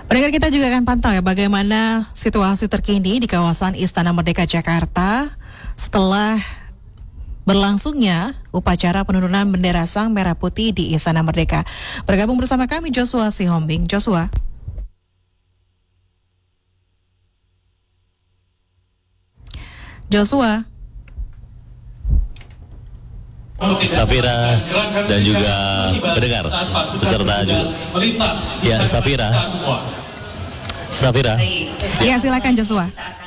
Pendengar, kita juga akan pantau ya bagaimana situasi terkini di kawasan Istana Merdeka Jakarta setelah berlangsungnya upacara penurunan bendera Sang Merah Putih di Istana Merdeka. Bergabung bersama kami Joshua Sihombing. Joshua. Safira dan juga pendengar beserta juga ya Safira. Ya, silakan Joshua.